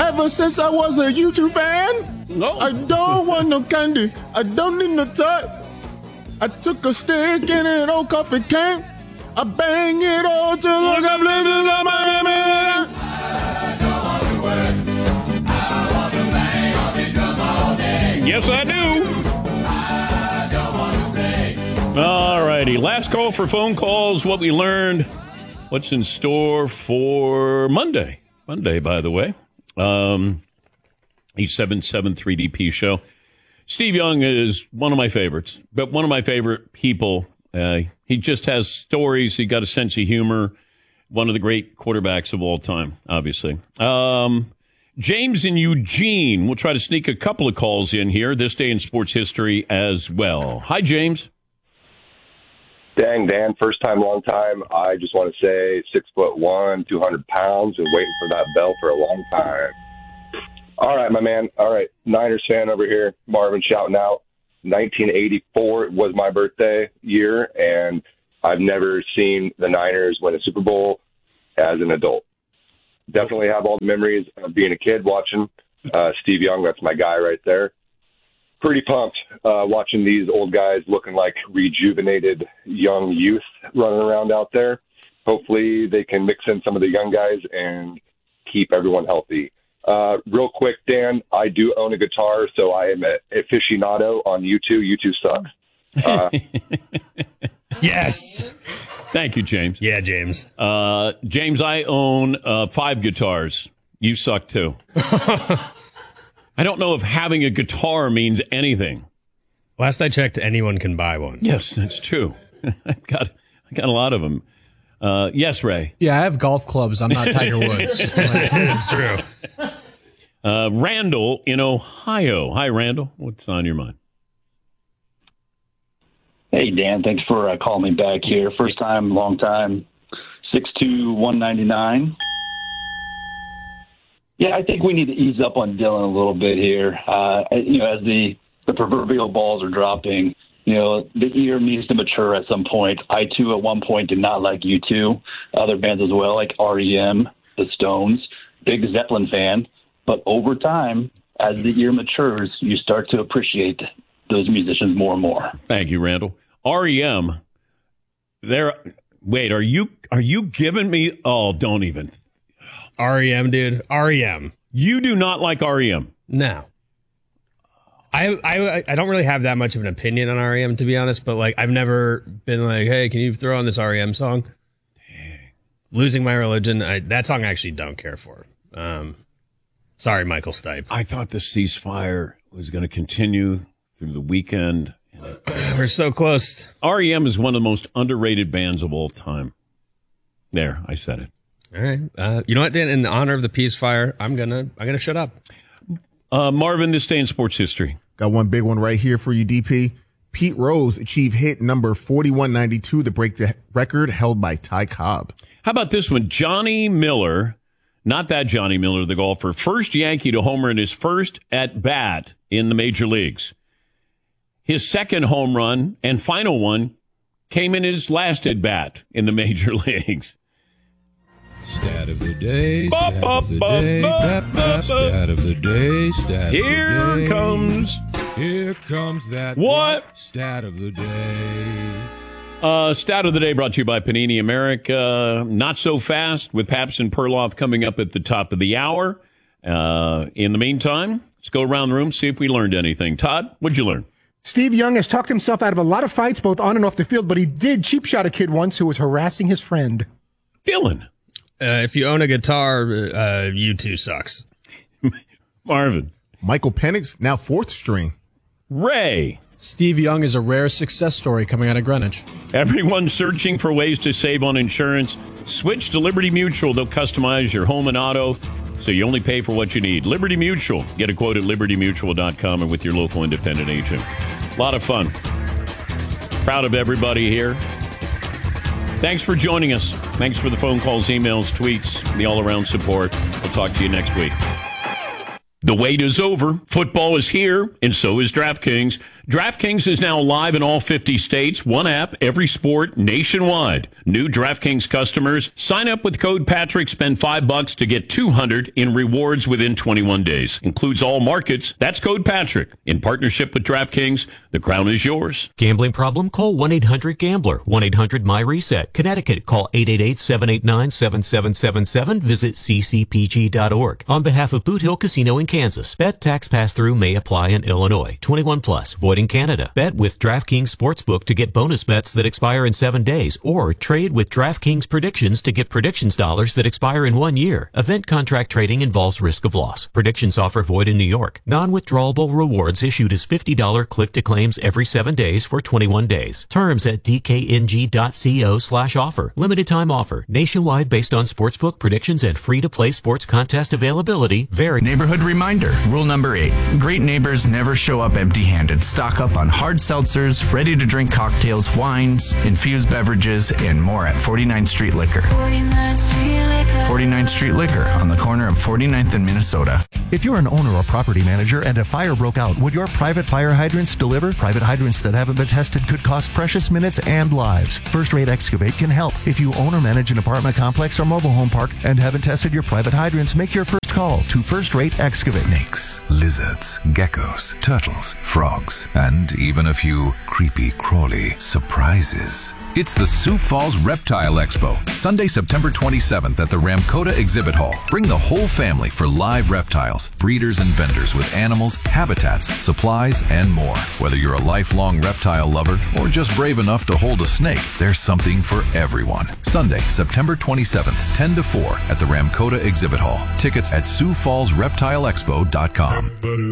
Ever since I was a YouTube fan, No. I don't want no candy. I don't need no toy. I took a stick in an old coffee can. I bang it all till I got blazes on my hand. Yes, I do. All righty. Last call for phone calls. What we learned. What's in store for Monday? Monday, by the way. 877-3DP show. Steve Young is one of my favorites, but one of my favorite people. He just has stories. He got a sense of humor. One of the great quarterbacks of all time, obviously. James in Eugene. We'll try to sneak a couple of calls in here this day in sports history as well. Hi, James. Dang, Dan, first time, long time. I just want to say 6'1", 200 pounds, and waiting for that bell for a long time. All right, my man. All right, Niners fan over here. Marvin shouting out. 1984 was my birthday year, and I've never seen the Niners win a Super Bowl as an adult. Definitely have all the memories of being a kid watching Steve Young. That's my guy right there. Pretty pumped watching these old guys looking like rejuvenated young youth running around out there. Hopefully they can mix in some of the young guys and keep everyone healthy. Real quick, Dan, I do own a guitar, so I am an aficionado on U2. U2 sucks. Yes. Thank you, James. Yeah, James. James, I own 5 guitars. You suck, too. I don't know if having a guitar means anything. Last I checked, anyone can buy one. Yes, that's true. I got a lot of them. Yes, Ray. Yeah, I have golf clubs. I'm not Tiger Woods. It's true. Randall in Ohio. Hi, Randall. What's on your mind? Hey, Dan. Thanks for calling me back here. First time, long time. 6'2", 199. Yeah, I think we need to ease up on Dylan a little bit here. As the proverbial balls are dropping, the ear needs to mature at some point. I, too, at one point did not like U2. Other bands as well, like R.E.M., The Stones, big Zeppelin fan. But over time, as the ear matures, you start to appreciate those musicians more and more. Thank you, Randall. R.E.M., wait, are you giving me, don't even. REM, dude. REM. You do not like REM. No. I don't really have that much of an opinion on REM, to be honest, but I've never been like, hey, can you throw on this REM song? Dang. Losing My Religion, that song I actually don't care for. Sorry, Michael Stipe. I thought the ceasefire was going to continue through the weekend. We're so close. REM is one of the most underrated bands of all time. There, I said it. All right. You know what, Dan? In the honor of the peace fire, I'm gonna shut up. Marvin, this day in sports history. Got one big one right here for you, DP. Pete Rose achieved hit number 4192 to break the record held by Ty Cobb. How about this one? Johnny Miller, not that Johnny Miller, the golfer, first Yankee to homer in his first at-bat in the major leagues. His second home run and final one came in his last at-bat in the major leagues. Stat of the day, stat of the day, stat of the day, stat of the day. Here comes that what? Stat of the day. Stat of the day brought to you by Panini America. Not so fast with Pabst and Perloff coming up at the top of the hour. In the meantime, let's go around the room, see if we learned anything. Todd, what'd you learn? Steve Young has talked himself out of a lot of fights, both on and off the field, but he did cheap shot a kid once who was harassing his friend. Dylan. If you own a guitar, U2 sucks. Marvin. Michael Penix, now 4th string. Ray. Steve Young is a rare success story coming out of Greenwich. Everyone searching for ways to save on insurance, switch to Liberty Mutual. They'll customize your home and auto so you only pay for what you need. Liberty Mutual. Get a quote at libertymutual.com and with your local independent agent. A lot of fun. Proud of everybody here. Thanks for joining us. Thanks for the phone calls, emails, tweets, the all-around support. We'll talk to you next week. The wait is over. Football is here, and so is DraftKings. DraftKings is now live in all 50 states. One app, every sport, nationwide. New DraftKings customers, sign up with code Patrick, spend $5 to get $200 in rewards within 21 days. Includes all markets. That's code Patrick. In partnership with DraftKings, the crown is yours. Gambling problem? Call 1-800-GAMBLER. 1-800-MY-RESET. Connecticut, call 888-789-7777. Visit ccpg.org. On behalf of Boot Hill Casino in Kansas, bet tax pass-through may apply in Illinois. 21 plus, void in Canada. Bet with DraftKings Sportsbook to get bonus bets that expire in 7 days, or trade with DraftKings Predictions to get predictions dollars that expire in 1 year. Event contract trading involves risk of loss. Predictions offer void in New York. Non-withdrawable rewards issued as $50 click-to-claims every 7 days for 21 days. Terms at dkng.co/offer. Limited time offer. Nationwide based on sportsbook predictions and free-to-play sports contest availability. Vary. Neighborhood reminder. Rule number 8. Great neighbors never show up empty-handed. Stock up on hard seltzers, ready-to-drink cocktails, wines, infused beverages, and more at 49th Street Liquor. 49th Street Liquor on the corner of 49th and Minnesota. If you're an owner or property manager and a fire broke out, would your private fire hydrants deliver? Private hydrants that haven't been tested could cost precious minutes and lives. First Rate Excavate can help. If you own or manage an apartment complex or mobile home park and haven't tested your private hydrants, make your first call to First Rate Excavate. Snakes, lizards, geckos, turtles, frogs, and even a few creepy crawly surprises. It's the Sioux Falls Reptile Expo, Sunday, September 27th at the Ramkota Exhibit Hall. Bring the whole family for live reptiles, breeders and vendors with animals, habitats, supplies, and more. Whether you're a lifelong reptile lover or just brave enough to hold a snake, there's something for everyone. Sunday, September 27th, 10 to 4 at the Ramkota Exhibit Hall. Tickets at SiouxFallsReptileExpo.com.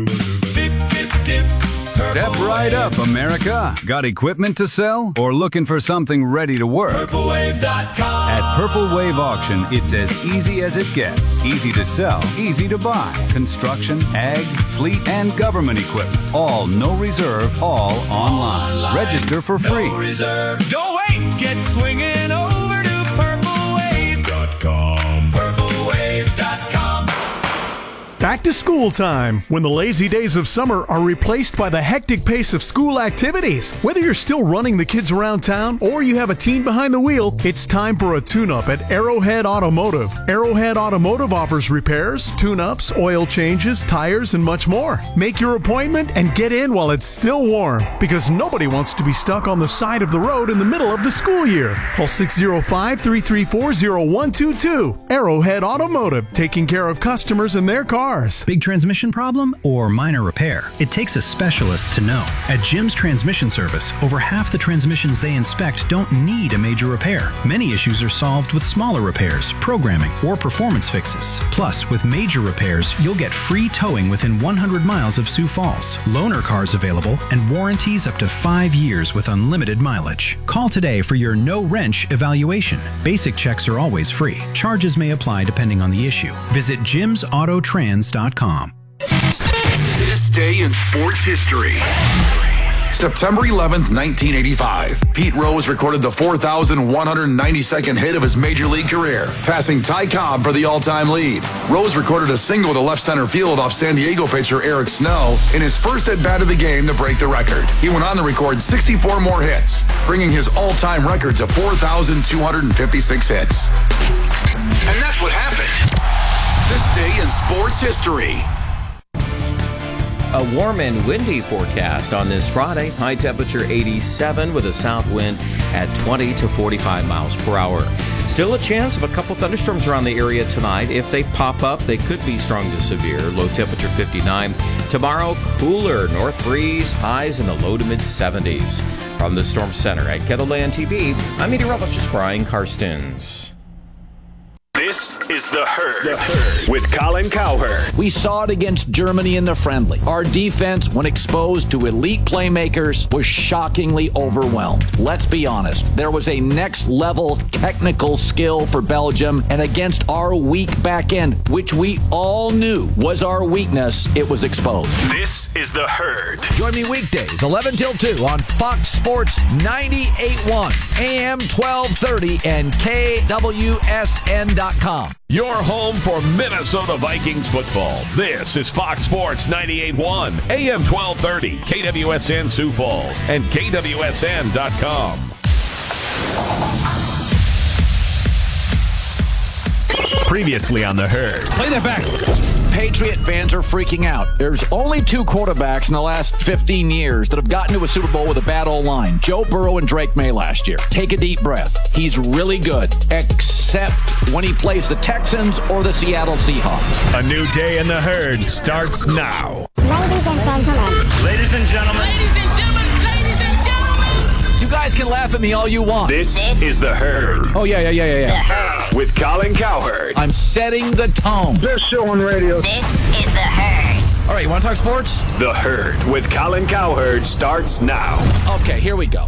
Step right up, America. Got equipment to sell or looking for something ready to work? PurpleWave.com. At Purple Wave Auction, it's as easy as it gets. Easy to sell, easy to buy. Construction, ag, fleet, and government equipment. All no reserve, all online. Register for free. No reserve. Don't wait. Get swinging over to PurpleWave.com. PurpleWave.com. Back to school time, when the lazy days of summer are replaced by the hectic pace of school activities. Whether you're still running the kids around town or you have a teen behind the wheel, it's time for a tune-up at Arrowhead Automotive. Arrowhead Automotive offers repairs, tune-ups, oil changes, tires, and much more. Make your appointment and get in while it's still warm, because nobody wants to be stuck on the side of the road in the middle of the school year. Call 605-334-0122. Arrowhead Automotive, taking care of customers and their cars. Big transmission problem or minor repair? It takes a specialist to know. At Jim's Transmission Service, over half the transmissions they inspect don't need a major repair. Many issues are solved with smaller repairs, programming, or performance fixes. Plus, with major repairs, you'll get free towing within 100 miles of Sioux Falls, loaner cars available, and warranties up to 5 years with unlimited mileage. Call today for your no-wrench evaluation. Basic checks are always free. Charges may apply depending on the issue. Visit jimsautotrans.com. This day in sports history. September 11th, 1985. Pete Rose recorded the 4,192nd hit of his major league career, passing Ty Cobb for the all-time lead. Rose recorded a single to left center field off San Diego pitcher Eric Snow in his first at-bat of the game to break the record. He went on to record 64 more hits, bringing his all-time record to 4,256 hits. And that's what happened. This day in sports history. A warm and windy forecast on this Friday. High temperature 87 with a south wind at 20 to 45 miles per hour. Still a chance of a couple thunderstorms around the area tonight. If they pop up, they could be strong to severe. Low temperature 59. Tomorrow, cooler north breeze, highs in the low to mid 70s. From the Storm Center at Kettleland TV, I'm meteorologist Brian Karstens. This is The Herd with Colin Cowherd. We saw it against Germany in the friendly. Our defense, when exposed to elite playmakers, was shockingly overwhelmed. Let's be honest. There was a next-level technical skill for Belgium, and against our weak back end, which we all knew was our weakness, it was exposed. This is The Herd. Join me weekdays, 11 till 2 on Fox Sports 98.1, AM 1230, and KWSN.com. PurpleWave.com. Your home for Minnesota Vikings football. This is Fox Sports 98.1, AM 1230, KWSN Sioux Falls, and KWSN.com. Previously on The Herd. Play that back. Patriot fans are freaking out. There's only 2 quarterbacks in the last 15 years that have gotten to a Super Bowl with a bad O-line. Joe Burrow and Drake May last year. Take a deep breath. He's really good, except when he plays the Texans or the Seattle Seahawks. A new day in The Herd starts now. Ladies and gentlemen. Ladies and gentlemen. Ladies and gentlemen. Ladies and gentlemen. You guys can laugh at me all you want. This is The Herd. Oh, yeah. With Colin Cowherd. I'm setting the tone. Best show on radio. This is The Herd. All right, you want to talk sports? The Herd with Colin Cowherd starts now. Okay, here we go.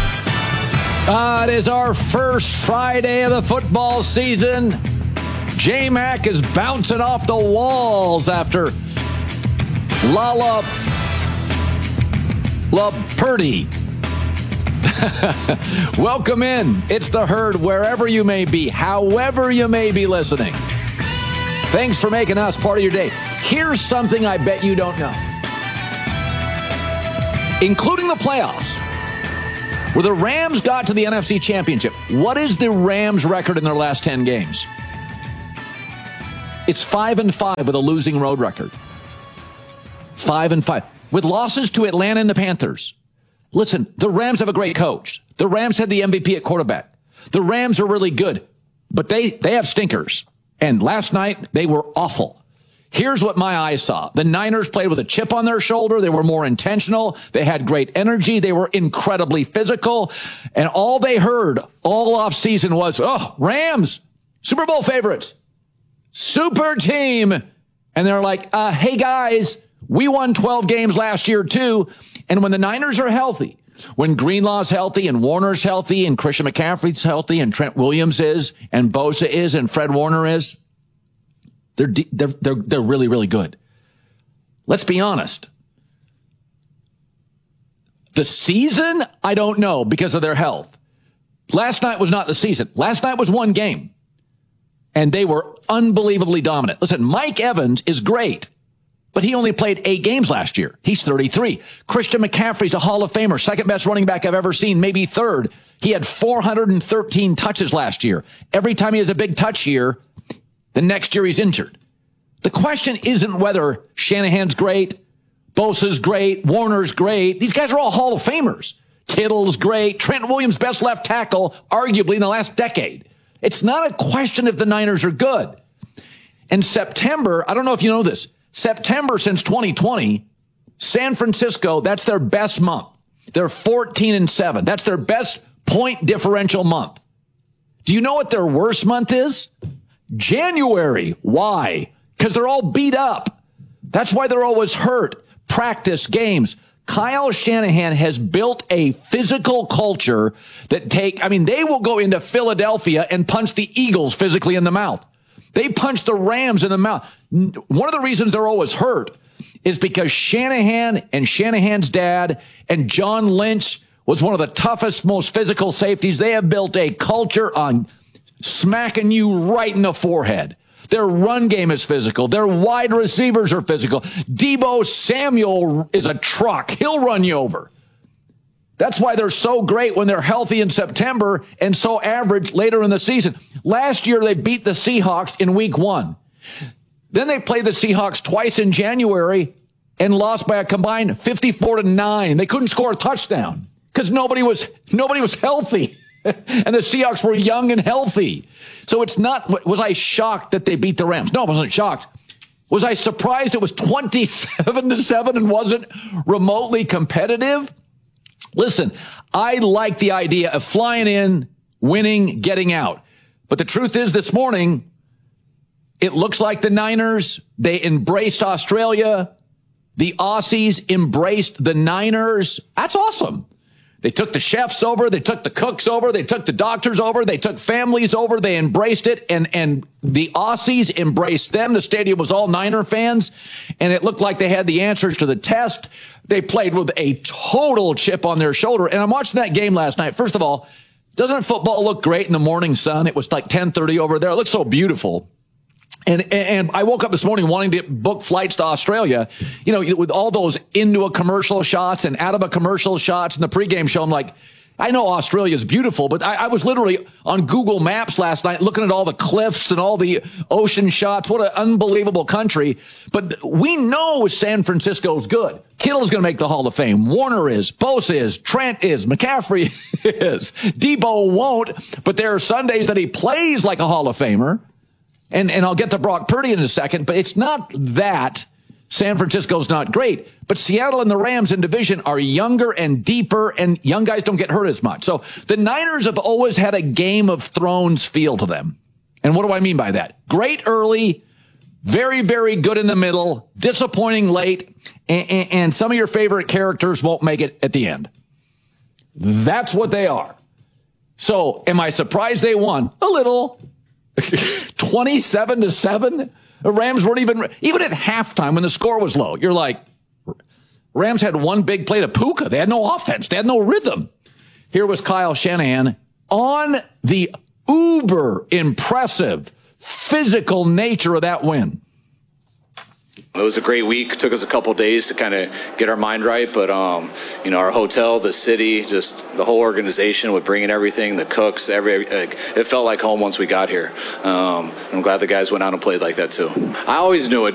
It is our first Friday of the football season. J-Mac is bouncing off the walls after La Purdy. Welcome in. It's The Herd wherever you may be, however you may be listening. Thanks for making us part of your day. Here's something I bet you don't know. Including the playoffs, where the Rams got to the NFC Championship. What is the Rams' record in their last 10 games? It's 5-5 with a losing road record. 5-5. With losses to Atlanta and the Panthers. Listen, the Rams have a great coach. The Rams had the MVP at quarterback. The Rams are really good, but they have stinkers. And last night, they were awful. Here's what my eyes saw. The Niners played with a chip on their shoulder. They were more intentional. They had great energy. They were incredibly physical. And all they heard all offseason was, oh, Rams, Super Bowl favorites, super team. And they're like, hey, guys, we won 12 games last year, too. And when the Niners are healthy, when Greenlaw's healthy and Warner's healthy and Christian McCaffrey's healthy and Trent Williams is and Bosa is and Fred Warner is, they're really, really good. Let's be honest. The season, I don't know because of their health. Last night was not the season. Last night was one game. And they were unbelievably dominant. Listen, Mike Evans is great. But he only played 8 games last year. He's 33. Christian McCaffrey's a Hall of Famer, second best running back I've ever seen, maybe third. He had 413 touches last year. Every time he has a big touch year, the next year he's injured. The question isn't whether Shanahan's great, Bosa's great, Warner's great. These guys are all Hall of Famers. Kittle's great. Trent Williams, best left tackle, arguably in the last decade. It's not a question if the Niners are good. In September, I don't know if you know this, September since 2020, San Francisco, that's their best month. They're 14-7. That's their best point differential month. Do you know what their worst month is? January. Why? Because they're all beat up. That's why they're always hurt. Practice games. Kyle Shanahan has built a physical culture that they will go into Philadelphia and punch the Eagles physically in the mouth. They punched the Rams in the mouth. One of the reasons they're always hurt is because Shanahan and Shanahan's dad and John Lynch was one of the toughest, most physical safeties. They have built a culture on smacking you right in the forehead. Their run game is physical. Their wide receivers are physical. Deebo Samuel is a truck. He'll run you over. That's why they're so great when they're healthy in September and so average later in the season. Last year, they beat the Seahawks in week 1. Then they played the Seahawks twice in January and lost by a combined 54-9. They couldn't score a touchdown because nobody was healthy. And the Seahawks were young and healthy. So it's not, was I shocked that they beat the Rams? No, I wasn't shocked. Was I surprised it was 27-7 and wasn't remotely competitive? Listen, I like the idea of flying in, winning, getting out. But the truth is this morning, it looks like the Niners, they embraced Australia. The Aussies embraced the Niners. That's awesome. They took the chefs over. They took the cooks over. They took the doctors over. They took families over. They embraced it. And the Aussies embraced them. The stadium was all Niner fans. And it looked like they had the answers to the test. They played with a total chip on their shoulder. And I'm watching that game last night. First of all, Doesn't football look great in the morning sun? It was like 10:30 over there. It looks so beautiful. And I woke up this morning wanting to book flights to Australia, you know, with all those into a commercial shots and out of a commercial shots in the pregame show. I'm like, I know Australia is beautiful, but I was literally on Google Maps last night looking at all the cliffs and all the ocean shots. What an unbelievable country. But we know San Francisco's good. Kittle's going to make the Hall of Fame. Warner is. Bosa is. Trent is. McCaffrey is. Debo won't, but there are Sundays that he plays like a Hall of Famer. And I'll get to Brock Purdy in a second, but it's not that San Francisco's not great. But Seattle and the Rams in division are younger and deeper, and young guys don't get hurt as much. So the Niners have always had a Game of Thrones feel to them. And what do I mean by that? Great early, very, very good in the middle, disappointing late, and some of your favorite characters won't make it at the end. That's what they are. So am I surprised they won? A little. 27-7. The Rams weren't even at halftime when the score was low. You're like, Rams had one big play to Puka. They had no offense. They had no rhythm. Here was Kyle Shanahan on the uber impressive physical nature of that win. It was a great week. It took us a couple days to kind of get our mind right, but you know, our hotel, the city, just the whole organization with bringing everything, the cooks, it felt like home once we got here. I'm glad the guys went out and played like that too. I always knew it.